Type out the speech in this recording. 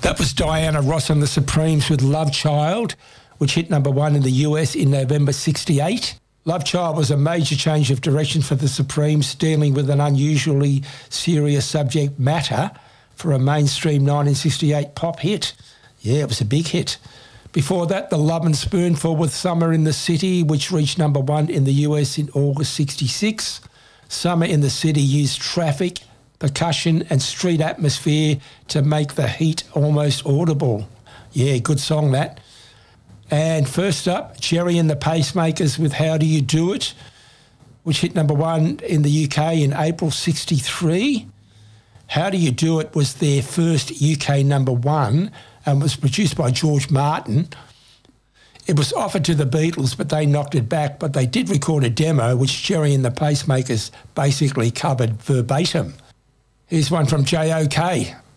That was Diana Ross and the Supremes with Love Child, which hit number one in the US in November 68. Love Child was a major change of direction for the Supremes, dealing with an unusually serious subject matter for a mainstream 1968 pop hit. Yeah, it was a big hit. Before that, The Lovin' Spoonful with Summer in the City, which reached number one in the US in August 66. Summer in the City used traffic, percussion and street atmosphere to make the heat almost audible. Yeah, good song that. And first up, Gerry and the Pacemakers with How Do You Do It, which hit number one in the UK in April 63. How Do You Do It was their first UK number one and was produced by George Martin. It was offered to the Beatles, but they knocked it back. But they did record a demo, which Gerry and the Pacemakers basically covered verbatim. Here's one from J.O.K.